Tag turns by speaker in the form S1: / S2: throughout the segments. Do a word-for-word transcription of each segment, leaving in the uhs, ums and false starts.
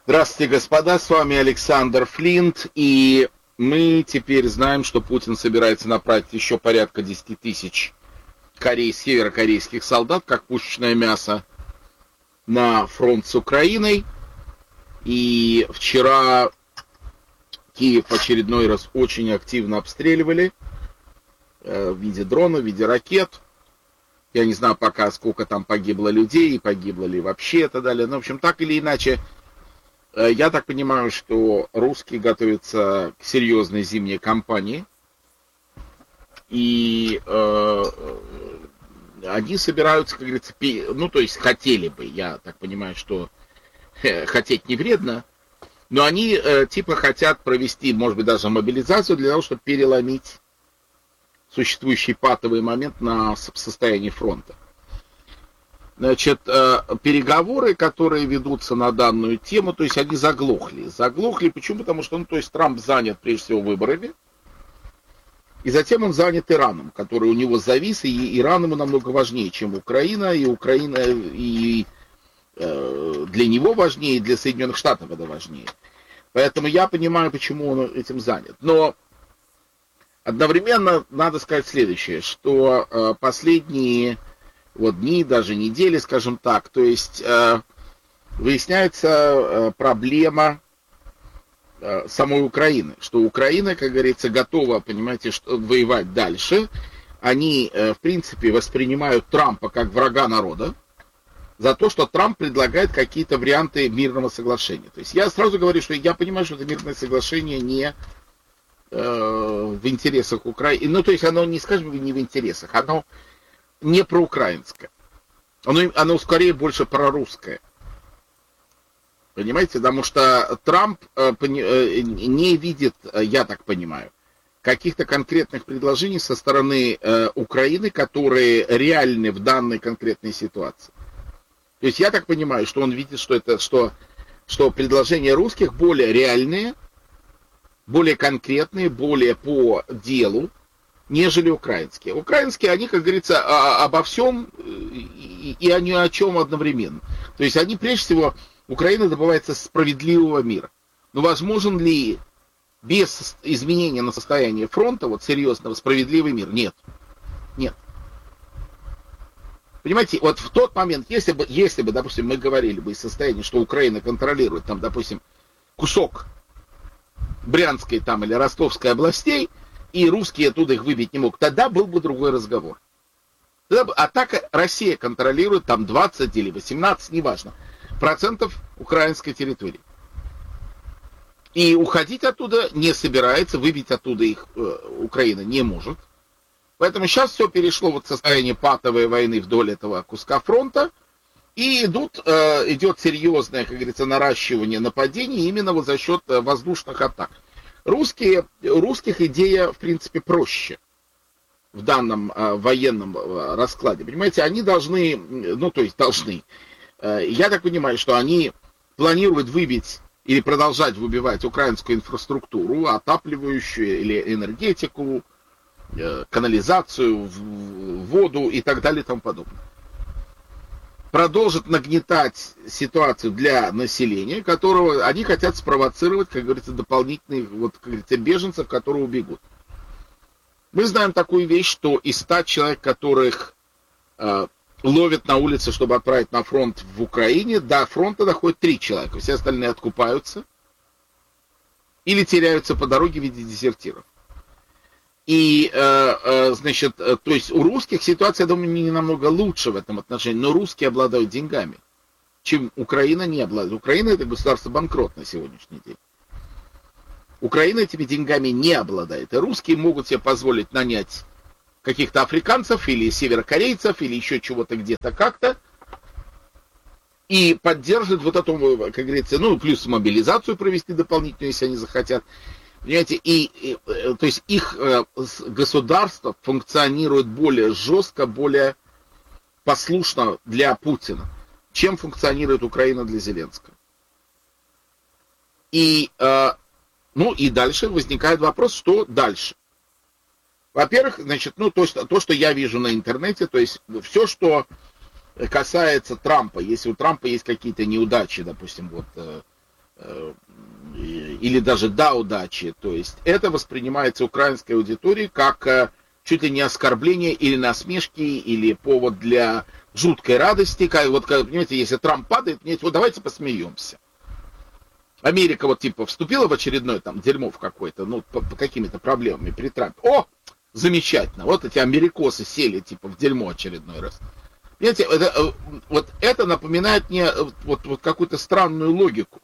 S1: Здравствуйте, господа, с вами Александр Флинт, и мы теперь знаем, что Путин собирается направить еще порядка десять тысяч корей, северокорейских солдат, как пушечное мясо, на фронт с Украиной. И вчера Киев в очередной раз очень активно обстреливали э, в виде дрона, в виде ракет. Я не знаю пока, сколько там погибло людей, и погибло ли вообще и так далее. Но, в общем, так или иначе, я так понимаю, что русские готовятся к серьезной зимней кампании, и э, они собираются, как говорится, ну, то есть хотели бы, я так понимаю, что э, хотеть не вредно, но они э, типа хотят провести, может быть, даже мобилизацию для того, чтобы переломить существующий патовый момент на состоянии фронта. Значит, переговоры, которые ведутся на данную тему, то есть они заглохли. Заглохли почему? Потому что, ну, то есть Трамп занят прежде всего выборами, и затем он занят Ираном, который у него завис, и Иран ему намного важнее, чем Украина, и Украина и э, для него важнее, и для Соединенных Штатов это важнее. Поэтому я понимаю, почему он этим занят. Но одновременно надо сказать следующее, что э, последние вот дни, даже недели, скажем так, то есть э, выясняется э, проблема э, самой Украины, что Украина, как говорится, готова, понимаете, что, воевать дальше. Они, э, в принципе, воспринимают Трампа как врага народа за то, что Трамп предлагает какие-то варианты мирного соглашения. То есть я сразу говорю, что я понимаю, что это мирное соглашение не э, в интересах Украины, ну, то есть оно, не скажем, не в интересах, оно не проукраинское. Оно, оно скорее больше прорусское. Понимаете? Потому что Трамп э, э, не видит, я так понимаю, каких-то конкретных предложений со стороны э, Украины, которые реальны в данной конкретной ситуации. То есть я так понимаю, что он видит, что это, что, что предложения русских более реальные, более конкретные, более по делу, нежели украинские. Украинские, они, как говорится, обо всем и, и о ни о чем одновременно. То есть они, прежде всего, Украина добивается справедливого мира. Но возможен ли без изменения на состояние фронта, вот серьезного, справедливый мир? Нет. Нет. Понимаете, вот в тот момент, если бы, если бы, допустим, мы говорили бы из состояния, что Украина контролирует, там, допустим, кусок Брянской там или Ростовской областей, и русские оттуда их выбить не мог, тогда был бы другой разговор. Тогда, а так Россия контролирует там двадцать или восемнадцать, неважно, процентов украинской территории. И уходить оттуда не собирается, выбить оттуда их э, Украина не может. Поэтому сейчас все перешло вот в состояние патовой войны вдоль этого куска фронта, и идут, э, идет серьезное, как говорится, наращивание нападений именно вот за счет воздушных атак. Русские, русских идея, в принципе, проще в данном э, военном э, раскладе. Понимаете, они должны, ну, то есть должны, э, я так понимаю, что они планируют выбить или продолжать выбивать украинскую инфраструктуру, отапливающую или энергетику, э, канализацию, воду и так далее и тому подобное. Продолжат нагнетать ситуацию для населения, которого они хотят спровоцировать, как говорится, дополнительных, вот, как говорится, беженцев, которые убегут. Мы знаем такую вещь, что из ста человек, которых э, ловят на улице, чтобы отправить на фронт в Украине, до фронта доходит три человека, все остальные откупаются или теряются по дороге в виде дезертиров. И, э, э, значит, то есть у русских ситуация, я думаю, не намного лучше в этом отношении, но русские обладают деньгами, чем Украина не обладает. Украина — это государство банкрот на сегодняшний день. Украина этими деньгами не обладает. И русские могут себе позволить нанять каких-то африканцев или северокорейцев, или еще чего-то где-то как-то, и поддерживать вот эту, как говорится, ну, плюс мобилизацию провести дополнительную, если они захотят. Понимаете, и, и то есть их э, государство функционирует более жестко, более послушно для Путина, чем функционирует Украина для Зеленского. И, э, ну, и дальше возникает вопрос, что дальше. Во-первых, значит, ну, то, что, то, что я вижу на интернете, то есть все, что касается Трампа, если у Трампа есть какие-то неудачи, допустим, вот или даже до удачи. То есть это воспринимается украинской аудиторией как чуть ли не оскорбление или насмешки, или повод для жуткой радости. Как, вот, как, понимаете, если Трамп падает, понимаете, вот давайте посмеемся. Америка вот типа вступила в очередное там дерьмо в какое-то, ну, по, по какими-то проблемами при Трампе. О, замечательно. Вот эти америкосы сели типа в дерьмо очередной раз. Понимаете, это, вот это напоминает мне вот, вот какую-то странную логику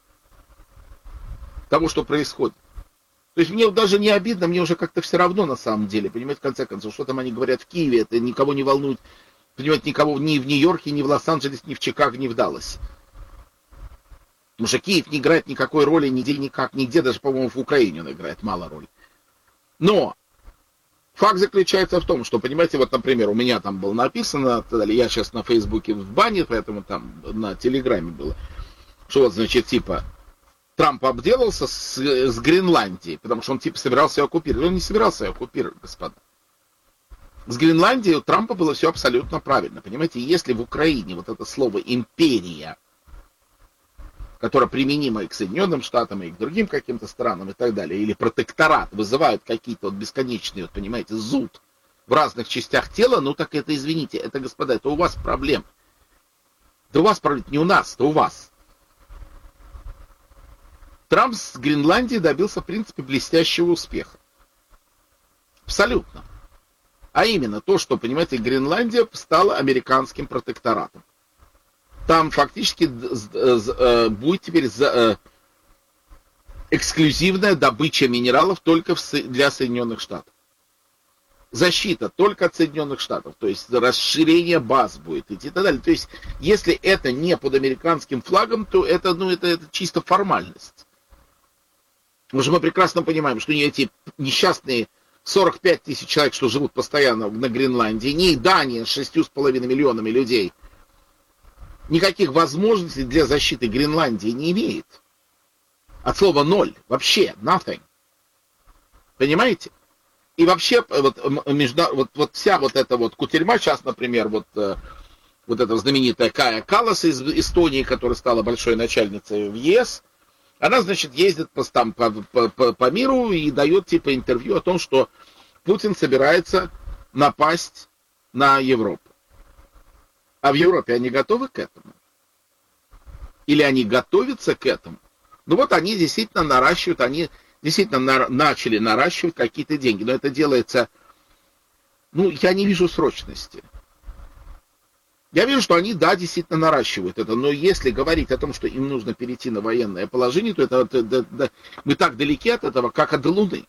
S1: того, что происходит. То есть мне даже не обидно, мне уже как-то все равно на самом деле, понимаете, в конце концов, что там они говорят в Киеве, это никого не волнует, понимаете, никого ни в Нью-Йорке, ни в Лос-Анджелесе, ни в Чикаго, ни в Далласе. Потому что Киев не играет никакой роли нигде, никак, нигде, даже, по-моему, в Украине он играет мало роли. Но факт заключается в том, что, понимаете, вот, например, у меня там было написано, я сейчас на Фейсбуке в бане, поэтому там на Телеграме было, что вот, значит, типа, Трамп обделался с, с Гренландией, потому что он типа собирался ее оккупировать. Он не собирался ее оккупировать, господа. С Гренландией у Трампа было все абсолютно правильно. Понимаете, если в Украине вот это слово «империя», которое применимо и к Соединенным Штатам, и к другим каким-то странам и так далее, или протекторат, вызывают какие-то вот бесконечные, вот, понимаете, зуд в разных частях тела, ну так это, извините, это, господа, это у вас проблема. Это у вас проблема, не у нас, это у вас. Трамп с Гренландией добился, в принципе, блестящего успеха. Абсолютно. А именно то, что, понимаете, Гренландия стала американским протекторатом. Там фактически будет теперь эксклюзивная добыча минералов только для Соединенных Штатов. Защита только от Соединенных Штатов. То есть расширение баз будет идти и так далее. То есть если это не под американским флагом, то это, ну, это, это чисто формальность. Потому что мы прекрасно понимаем, что не эти несчастные сорок пять тысяч человек, что живут постоянно на Гренландии, не Дания с шестью с половиной миллионами людей, никаких возможностей для защиты Гренландии не имеет. От слова ноль. Вообще, nothing. Понимаете? И вообще, вот, между, вот, вот вся вот эта вот кутерьма, сейчас, например, вот, вот эта знаменитая Кая Каллас из Эстонии, которая стала большой начальницей в ЕС, она, значит, ездит по, там, по, по, по миру и дает типа интервью о том, что Путин собирается напасть на Европу. А в Европе они готовы к этому? Или они готовятся к этому? Ну вот они действительно наращивают, они действительно на, начали наращивать какие-то деньги. Но это делается, ну, я не вижу срочности. Я вижу, что они, да, действительно наращивают это, но если говорить о том, что им нужно перейти на военное положение, то это, это, это, это мы так далеки от этого, как от Луны.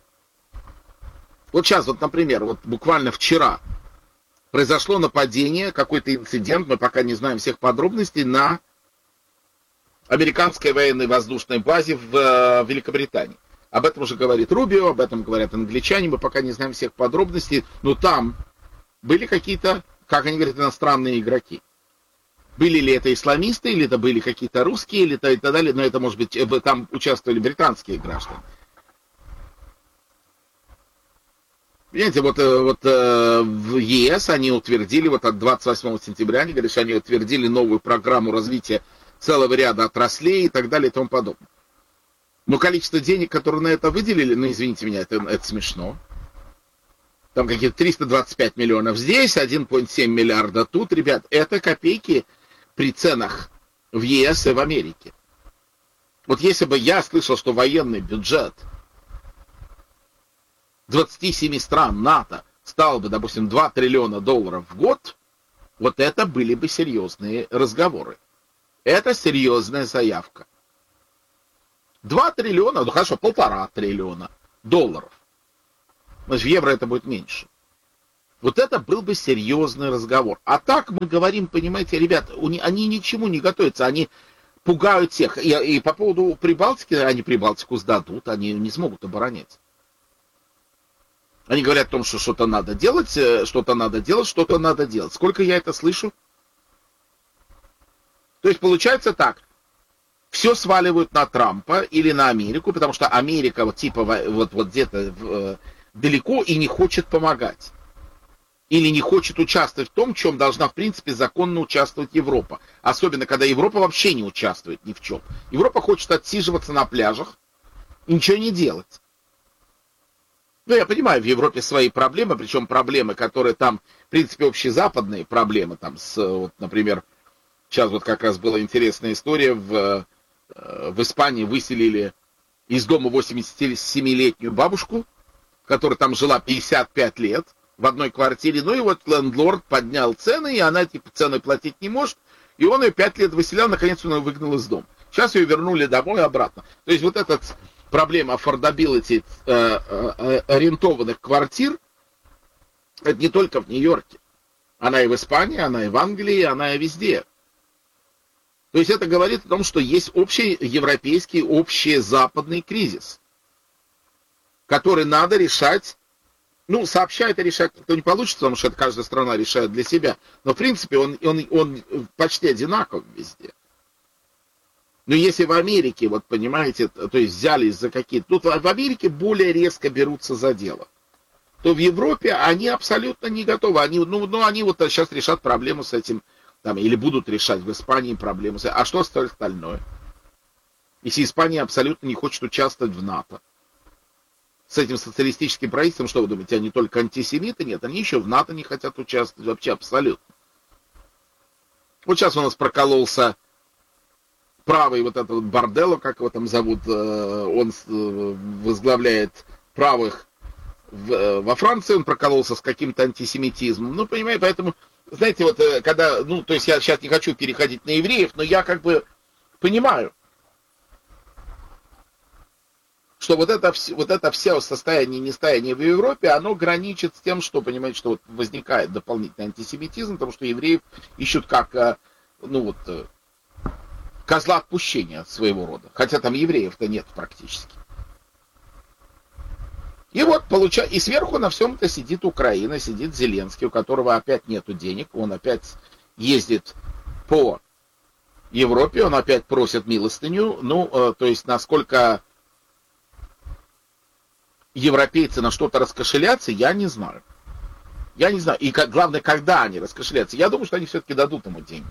S1: Вот сейчас, вот, например, вот буквально вчера произошло нападение, какой-то инцидент, мы пока не знаем всех подробностей, на американской военной воздушной базе в э, Великобритании. Об этом уже говорит Рубио, об этом говорят англичане, мы пока не знаем всех подробностей, но там были какие-то, как они говорят, иностранные игроки. Были ли это исламисты, или это были какие-то русские, или то и так далее, но это, может быть, там участвовали британские граждане. Понимаете, вот, вот в ЕС они утвердили, вот от двадцать восьмого сентября, они говорят, что они утвердили новую программу развития целого ряда отраслей и так далее и тому подобное. Но количество денег, которые на это выделили, ну, извините меня, это, это смешно. Там какие-то триста двадцать пять миллионов здесь, один целых семь миллиарда тут. Ребят, это копейки при ценах в ЕС и в Америке. Вот если бы я слышал, что военный бюджет двадцати семи стран НАТО стал бы, допустим, два триллиона долларов в год, вот это были бы серьезные разговоры. Это серьезная заявка. два триллиона, ну хорошо, полтора триллиона долларов. Значит, в евро это будет меньше. Вот это был бы серьезный разговор. А так мы говорим, понимаете, ребят, они ничему не готовятся, они пугают всех. И, и по поводу Прибалтики, они Прибалтику сдадут, они не смогут оборонять. Они говорят о том, что что-то надо делать, что-то надо делать, что-то надо делать. Сколько я это слышу? То есть получается так. Все сваливают на Трампа или на Америку, потому что Америка вот типа вот, вот где-то далеко и не хочет помогать. или не хочет участвовать в том, в чем должна, в принципе, законно участвовать Европа. Особенно, когда Европа вообще не участвует ни в чем. Европа хочет отсиживаться на пляжах и ничего не делать. Ну, я понимаю, в Европе свои проблемы, причем проблемы, которые там, в принципе, общезападные проблемы. Там, с, вот, например, сейчас вот как раз была интересная история, в, в Испании выселили из дома восьмидесятисемилетнюю бабушку, которая там жила пятьдесят пять лет в одной квартире. Ну и вот лендлорд поднял цены, и она типа цены платить не может. И он ее пять лет выселял, наконец он ее выгнал из дома. Сейчас ее вернули домой и обратно. То есть вот эта проблема affordability э, э, ориентованных квартир, это не только в Нью-Йорке. Она и в Испании, она и в Англии, она и везде. То есть это говорит о том, что есть общий европейский, общий западный кризис, который надо решать. Ну, сообща это решать никто не получится, потому что это каждая страна решает для себя. Но, в принципе, он, он, он почти одинаков везде. Но если в Америке, вот понимаете, то есть взялись за какие-то... Тут в Америке более резко берутся за дело. То в Европе они абсолютно не готовы. Они, ну, ну, они вот сейчас решат проблему с этим, там, или будут решать в Испании проблему с этим. А что остальное? Если Испания абсолютно не хочет участвовать в НАТО. С этим социалистическим правительством, что вы думаете, они только антисемиты? Нет, они еще в НАТО не хотят участвовать, вообще абсолютно. Вот сейчас у нас прокололся правый вот этот вот Борделло, как его там зовут, он возглавляет правых во Франции, он прокололся с каким-то антисемитизмом. Ну, понимаете, поэтому, знаете, вот когда, ну, то есть я сейчас не хочу переходить на евреев, но я как бы понимаю, что вот это, вот это все состояние нестояния в Европе, оно граничит с тем, что, понимаете, что вот возникает дополнительный антисемитизм, потому что евреев ищут как, ну вот, козла отпущения своего рода. Хотя там евреев-то нет практически. И вот, получается, и сверху на всем это сидит Украина, сидит Зеленский, у которого опять нету денег, он опять ездит по Европе, он опять просит милостыню, ну, э, то есть, насколько европейцы на что-то раскошелятся, я не знаю. Я не знаю. И как, главное, когда они раскошелятся. Я думаю, что они все-таки дадут ему деньги.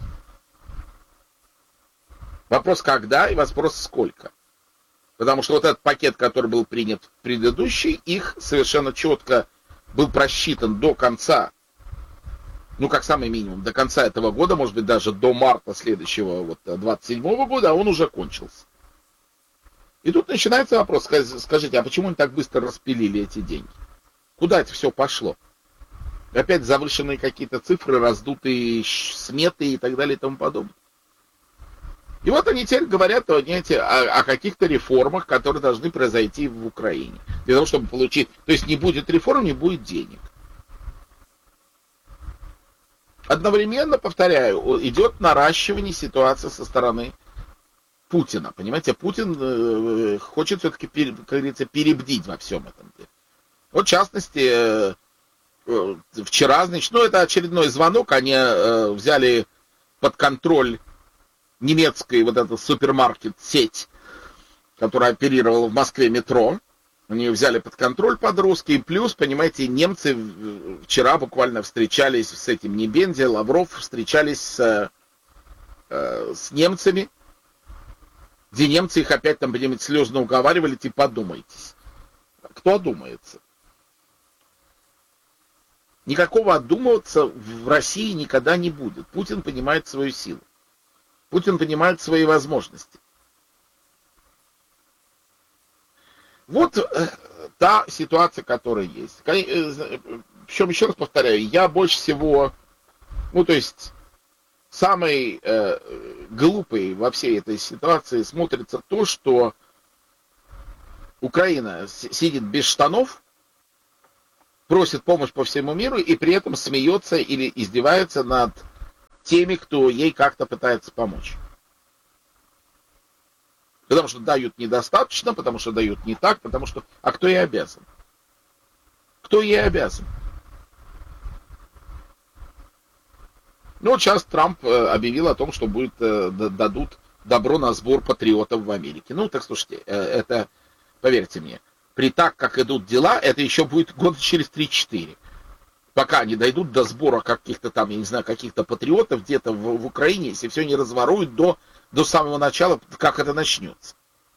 S1: Вопрос когда и вопрос сколько. Потому что вот этот пакет, который был принят предыдущий, их совершенно четко был просчитан до конца, ну, как самый минимум, до конца этого года, может быть, даже до марта следующего, вот, двадцать седьмого года, а он уже кончился. И тут начинается вопрос, скажите, а почему они так быстро распилили эти деньги? Куда это все пошло? Опять завышенные какие-то цифры, раздутые сметы и так далее и тому подобное. И вот они теперь говорят, понимаете, о, о каких-то реформах, которые должны произойти в Украине. Для того, чтобы получить... То есть не будет реформ, не будет денег. Одновременно, повторяю, идет наращивание ситуации со стороны Путина. Понимаете, Путин э, хочет все-таки, как говорится, перебдить во всем этом деле. Вот, в частности, э, э, вчера, значит, ну, это очередной звонок, они э, взяли под контроль немецкий вот этот супермаркет-сеть, которая оперировала в Москве метро. Они ее взяли под контроль под русский. Плюс, понимаете, немцы вчера буквально встречались с этим Небензи, Лавров встречались с, э, с немцами, где немцы их опять там, понимаете, слезно уговаривали, типа, одумайтесь. Кто одумается? Никакого одумываться в России никогда не будет. Путин понимает свою силу. Путин понимает свои возможности. Вот э, та ситуация, которая есть. Причем, еще раз повторяю, я больше всего, ну, то есть, самый э, глупый во всей этой ситуации смотрится то, что Украина сидит без штанов, просит помощь по всему миру и при этом смеется или издевается над теми, кто ей как-то пытается помочь. Потому что дают недостаточно, потому что дают не так, потому что... А кто ей обязан? Кто ей обязан? Ну, вот сейчас Трамп объявил о том, что будет, дадут добро на сбор патриотов в Америке. Ну, так слушайте, это, поверьте мне, при так, как идут дела, это еще будет года через три-четыре. пока они дойдут до сбора каких-то там, я не знаю, каких-то патриотов где-то в, в Украине, если все не разворуют до, до самого начала, как это начнется.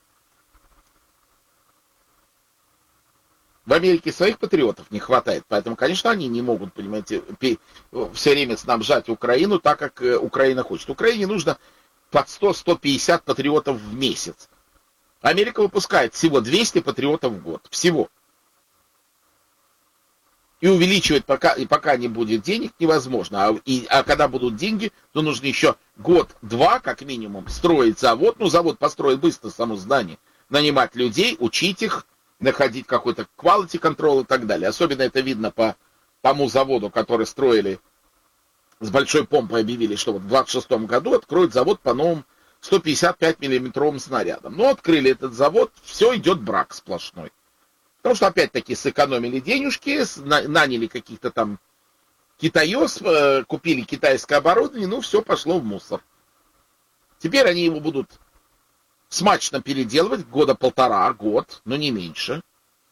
S1: В Америке своих патриотов не хватает, поэтому, конечно, они не могут, понимаете, все время снабжать Украину так, как Украина хочет. Украине нужно под сто - сто пятьдесят патриотов в месяц. Америка выпускает всего двести патриотов в год. Всего. И увеличивать пока, и пока не будет денег невозможно. А, и, а когда будут деньги, то нужно еще год-два, как минимум, строить завод. Ну, завод построит быстро, само здание. Нанимать людей, учить их, находить какой-то quality control и так далее. Особенно это видно по тому заводу, который строили с большой помпой, объявили, что вот в двадцать шестом году откроют завод по новым сто пятьдесят пять миллиметровым снарядам. Но открыли этот завод, все, идет брак сплошной. Потому что, опять-таки, сэкономили денежки, наняли каких-то там китаёс, купили китайское оборудование, ну, все пошло в мусор. Теперь они его будут смачно переделывать года полтора, год, но не меньше.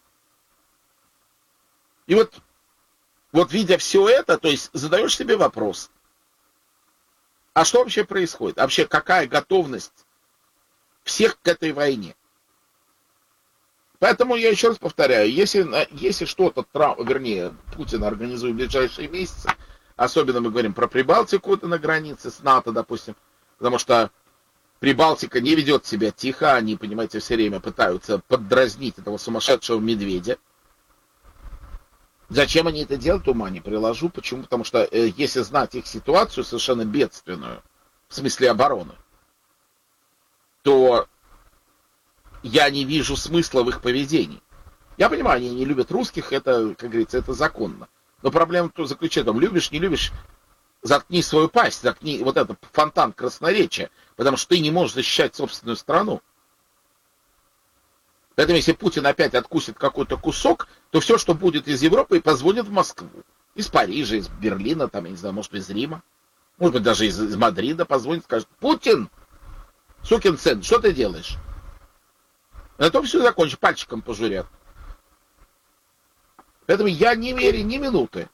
S1: И вот, вот видя все это, то есть задаешь себе вопрос, а что вообще происходит? Вообще какая готовность всех к этой войне? Поэтому я еще раз повторяю, если, если что-то, вернее, Путин организует в ближайшие месяцы, особенно мы говорим про Прибалтику, это на границе с НАТО, допустим, потому что Прибалтика не ведет себя тихо, они, понимаете, все время пытаются поддразнить этого сумасшедшего медведя. Зачем они это делают, ума не приложу. Почему? Потому что э, если знать их ситуацию совершенно бедственную, в смысле обороны, то я не вижу смысла в их поведении. Я понимаю, они не любят русских, это, как говорится, это законно. Но проблема тут заключается в том, любишь, не любишь, заткни свою пасть, заткни вот этот фонтан красноречия, потому что ты не можешь защищать собственную страну. Поэтому если Путин опять откусит какой-то кусок, то все, что будет из Европы, позвонит в Москву. Из Парижа, из Берлина, там, я не знаю, может, из Рима, может быть, даже из, из Мадрида позвонит, скажет: Путин, сукин сын, что ты делаешь? На том все закончится, пальчиком пожурят. Поэтому я не верю ни минуты,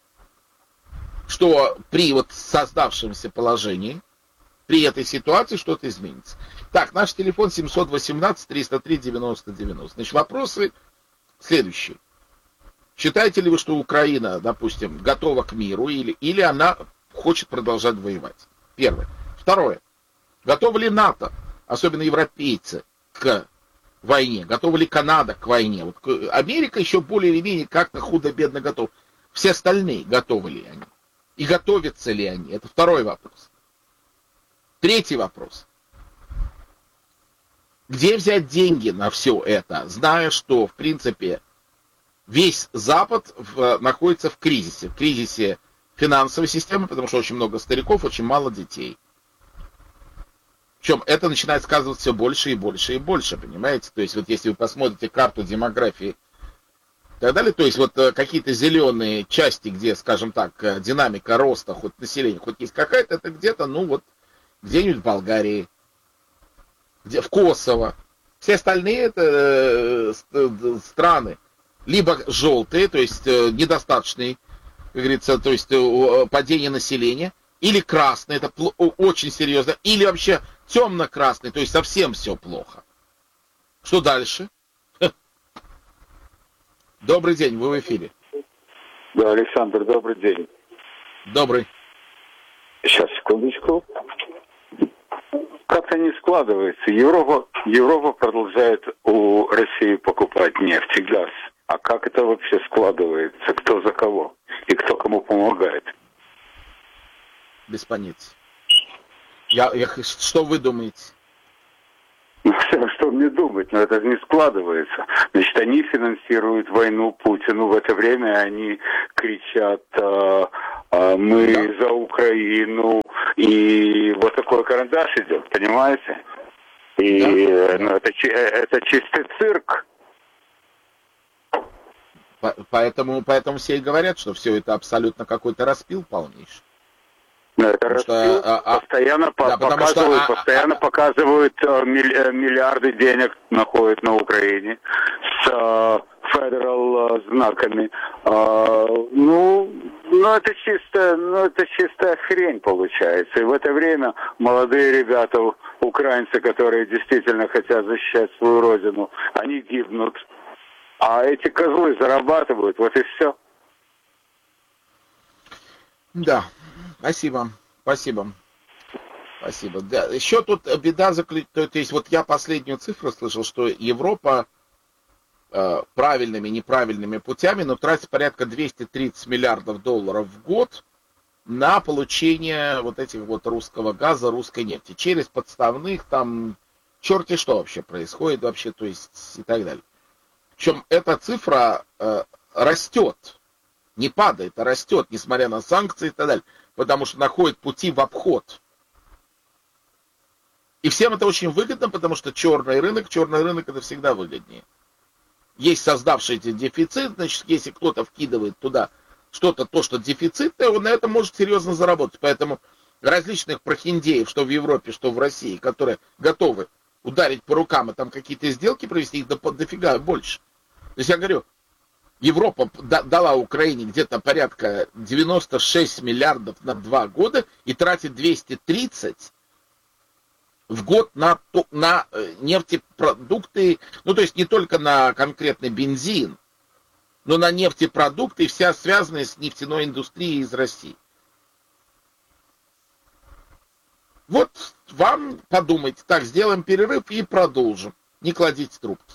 S1: что при вот создавшемся положении, при этой ситуации что-то изменится. Так, наш телефон семь один восемь триста три девяносто девяносто. Значит, вопросы следующие. Считаете ли вы, что Украина, допустим, готова к миру, или, или она хочет продолжать воевать? Первое. Второе. Готова ли НАТО, особенно европейцы, к войне? Готова ли Канада к войне? Вот Америка еще более или менее как-то худо-бедно готова. Все остальные готовы ли они? И готовятся ли они? Это второй вопрос. Третий вопрос. Где взять деньги на все это, зная, что, в принципе, весь Запад в, находится в кризисе, в кризисе финансовой системы, потому что очень много стариков, очень мало детей. Причем это начинает сказываться все больше и больше и больше, понимаете? То есть вот если вы посмотрите карту демографии и так далее, то есть вот какие-то зеленые части, где, скажем так, динамика роста хоть населения, хоть есть какая-то, это где-то, ну вот, где-нибудь в Болгарии, где, в Косово. Все остальные это э, страны либо желтые, то есть э, недостаточные, как говорится, то есть э, падение населения, или красные, это пл- очень серьезно, или вообще темно-красный, то есть совсем все плохо. Что дальше? Добрый день, вы в эфире.
S2: Да, Александр, добрый день.
S1: Добрый.
S2: Сейчас, секундочку. Как-то не складывается. Европа, Европа продолжает у России покупать нефть и газ. А как это вообще складывается? Кто за кого? И кто кому помогает?
S1: Без понятия. Я, я, что вы думаете?
S2: Ну, что мне думать? Но это же не складывается. Значит, они финансируют войну Путину. В это время они кричат: а, а, мы да. за Украину. И вот такой карандаш идет, понимаете? И да. ну, это, это чистый цирк.
S1: Поэтому, поэтому все и говорят, что все это абсолютно какой-то распил полнейший.
S2: Это распил, что, постоянно а, по- да, показывают, что, постоянно а, показывают милли- миллиарды денег находят на Украине с федерал знаками. А, ну, ну, это чисто, ну, это чистая хрень получается. И в это время молодые ребята, украинцы, которые действительно хотят защищать свою родину, они гибнут. А эти козлы зарабатывают, вот и все.
S1: Да, спасибо, спасибо. Спасибо. Да. Еще тут беда заключается, то есть вот я последнюю цифру слышал, что Европа э, правильными, неправильными путями, но тратит порядка двести тридцать миллиардов долларов в год на получение вот этих вот русского газа, русской нефти. Через подставных там черти что вообще происходит вообще, то есть и так далее. Причем эта цифра э, растет, не падает, а растет, несмотря на санкции и так далее, потому что находит пути в обход. И всем это очень выгодно, потому что черный рынок, черный рынок это всегда выгоднее. Есть создавшийся дефицит, значит, если кто-то вкидывает туда что-то, то, что дефицитное, он на этом может серьезно заработать. Поэтому различных прохиндеев, что в Европе, что в России, которые готовы ударить по рукам и там какие-то сделки провести, их до, дофига больше. То есть я говорю, Европа дала Украине где-то порядка девяносто шесть миллиардов на два года и тратит двести тридцать в год на, на нефтепродукты, ну то есть не только на конкретный бензин, но на нефтепродукты, вся связанная с нефтяной индустрией из России. Вот вам подумайте, так, сделаем перерыв и продолжим. Не кладите трубки.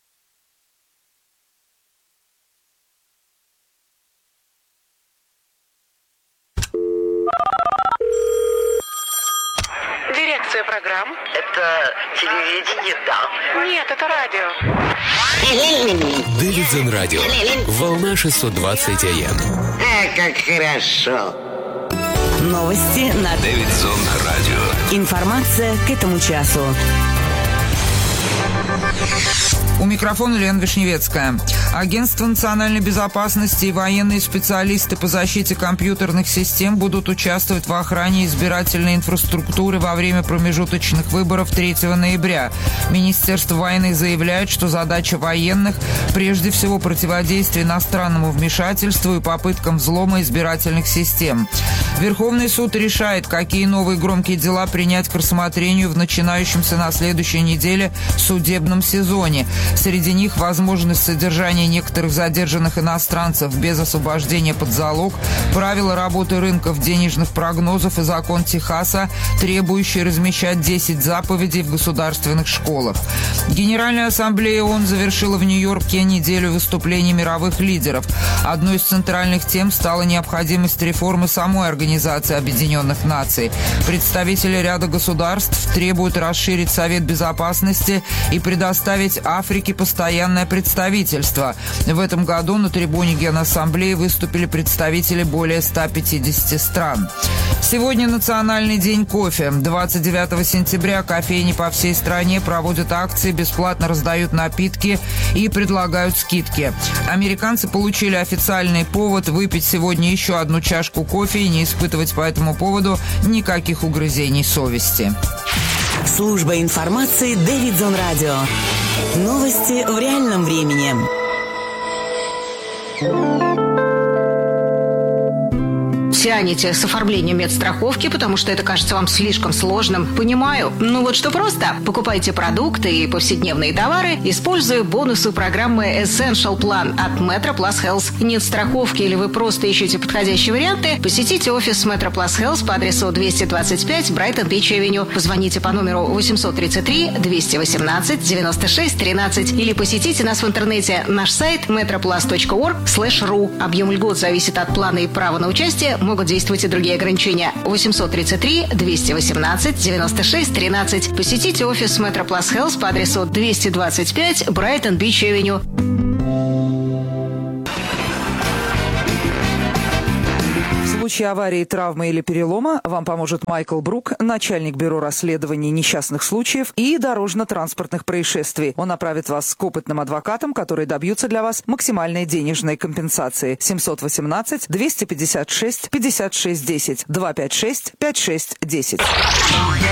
S3: Дирекция программ.
S4: Это телевидение, да.
S3: Нет, это радио.
S5: Дэвидсон радио. Волна шестьсот двадцать АМ.
S4: А, как хорошо.
S6: Новости на
S5: Дэвидсон радио.
S6: Информация к этому часу.
S7: У микрофона Лена Вишневецкая. Агентство национальной безопасности и военные специалисты по защите компьютерных систем будут участвовать в охране избирательной инфраструктуры во время промежуточных выборов третьего ноября. Министерство войны заявляет, что задача военных прежде всего противодействие иностранному вмешательству и попыткам взлома избирательных систем. Верховный суд решает, какие новые громкие дела принять к рассмотрению в начинающемся на следующей неделе судебном сезоне. Среди них возможность содержания некоторых задержанных иностранцев без освобождения под залог, правила работы рынков денежных прогнозов и закон Техаса, требующий размещать десять заповедей в государственных школах. Генеральная ассамблея ООН завершила в Нью-Йорке неделю выступлений мировых лидеров. Одной из центральных тем стала необходимость реформы самой Организации Объединенных Наций. Представители ряда государств требуют расширить Совет Безопасности и предоставить Африке постоянное представительство. В этом году на трибуне Генассамблеи выступили представители более ста пятидесяти стран. Сегодня Национальный день кофе. двадцать девятого сентября кофейни по всей стране проводят акции, бесплатно раздают напитки и предлагают скидки. Американцы получили официальный повод выпить сегодня еще одну чашку кофе и не испытывать по этому поводу никаких угрызений совести.
S6: Служба информации Дэвидсон радио. Новости в реальном времени.
S8: Тянете с оформлением медстраховки, потому что это кажется вам слишком сложным. Понимаю. Ну вот что просто. Покупайте продукты и повседневные товары, используя бонусы программы Essential Plan от MetroPlus Health. Нет страховки или вы просто ищете подходящие варианты? Посетите офис MetroPlus Health по адресу двести двадцать пять Брайтон Бич Авеню. Позвоните по номеру восемьсот тридцать три двести восемнадцать девяносто шесть тринадцать или посетите нас в интернете. Наш сайт метроплас точка орг слэш ру. Объем льгот зависит от плана и права на участие. Могут действовать и другие ограничения. восемьсот тридцать три двести восемнадцать девяносто шесть тринадцать. Посетите офис MetroPlus Health по адресу двести двадцать пять Брайтон Бич Авеню.
S7: В случае аварии, травмы или перелома вам поможет Майкл Брук, начальник бюро расследований несчастных случаев и дорожно-транспортных происшествий. Он направит вас к опытным адвокатам, которые добьются для вас максимальной денежной компенсации. семьсот восемнадцать двести пятьдесят шесть пятьдесят шесть десять два пять шесть пять шесть десять.